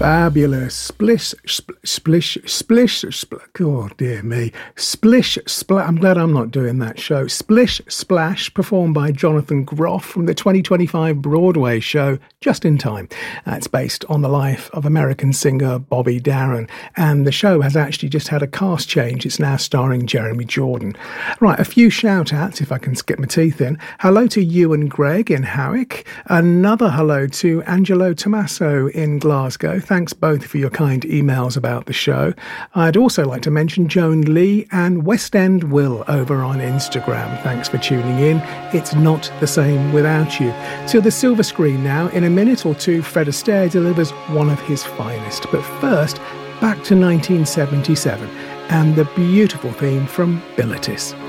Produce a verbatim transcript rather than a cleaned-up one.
Fabulous. Splish, spl- splish, splish, spl- oh dear me. Splish, splash. I'm glad I'm not doing that show. Splish, Splash, performed by Jonathan Groff from the twenty twenty-five Broadway show Just in Time. Uh, it's based on the life of American singer Bobby Darin, and the show has actually just had a cast change. It's now starring Jeremy Jordan. Right, a few shout-outs, if I can skip my teeth in. Hello to Ewan Gregg in Howick. Another hello to Angelo Tommaso in Glasgow. Thanks both for your kind emails about the show. I'd also like to mention Joan Lee and West End Will over on Instagram. Thanks for tuning in. It's not the same without you. To the silver screen now. In a minute or two, Fred Astaire delivers one of his finest. But first, back to nineteen seventy-seven and the beautiful theme from Bilitis.